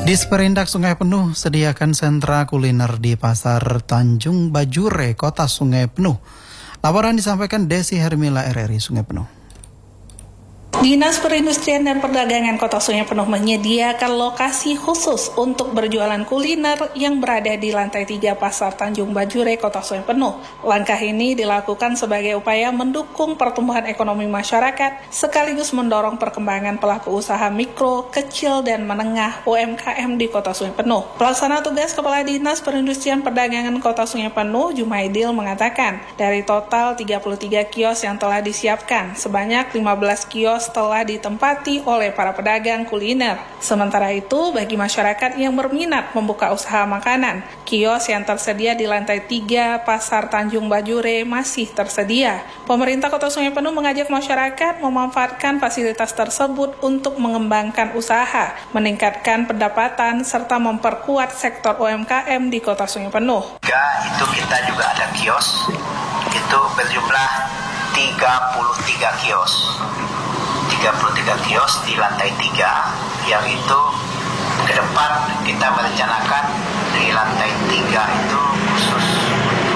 Disperindak Sungai Penuh sediakan sentra kuliner di Pasar Tanjung Bajure, Kota Sungai Penuh. Laporan disampaikan Desi Hermila, RRI Sungai Penuh. Dinas Perindustrian dan Perdagangan Kota Sungai Penuh menyediakan lokasi khusus untuk berjualan kuliner yang berada di lantai 3 Pasar Tanjung Bajure, Kota Sungai Penuh. Langkah ini dilakukan sebagai upaya mendukung pertumbuhan ekonomi masyarakat sekaligus mendorong perkembangan pelaku usaha mikro, kecil, dan menengah UMKM di Kota Sungai Penuh. Pelaksana tugas Kepala Dinas Perindustrian Perdagangan Kota Sungai Penuh, Jumaidil, mengatakan dari total 33 kios yang telah disiapkan, sebanyak 15 kios telah ditempati oleh para pedagang kuliner. Sementara itu, bagi masyarakat yang berminat membuka usaha makanan, kios yang tersedia di lantai 3 Pasar Tanjung Bajure masih tersedia. Pemerintah Kota Sungai Penuh mengajak masyarakat memanfaatkan fasilitas tersebut untuk mengembangkan usaha, meningkatkan pendapatan, serta memperkuat sektor UMKM di Kota Sungai Penuh. Itu kita juga ada kios, itu berjumlah 33 kios. 33 kios di lantai 3, yang itu ke depan kita merencanakan di lantai 3 itu khusus untuk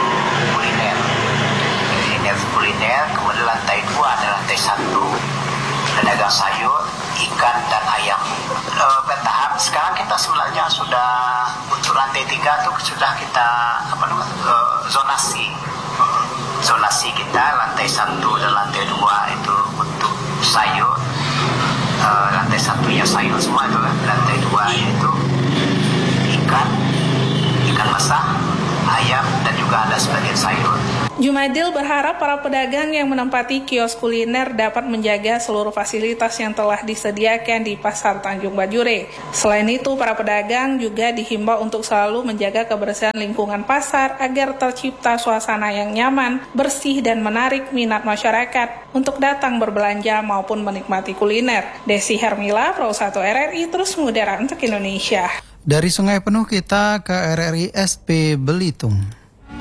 kuliner, kemudian lantai 2 ada lantai 1 pedagang sayur, ikan, dan ayam. Bertahap, sekarang kita sebenarnya sudah untuk lantai 3 itu sudah kita zonasi kita lantai 1 dan lantai 2 itu untuk sayur, lantai 1-nya sayur semua itu kan, lantai 2 itu ikan masak, ayam, dan juga ada sebagian sayur. Jumaidil berharap para pedagang yang menempati kios kuliner dapat menjaga seluruh fasilitas yang telah disediakan di Pasar Tanjung Bajure. Selain itu, para pedagang juga dihimbau untuk selalu menjaga kebersihan lingkungan pasar agar tercipta suasana yang nyaman, bersih, dan menarik minat masyarakat untuk datang berbelanja maupun menikmati kuliner. Desi Hermila, Pro 1 RRI, terus mengudara untuk Indonesia. Dari Sungai Penuh kita ke RRI SP Belitung.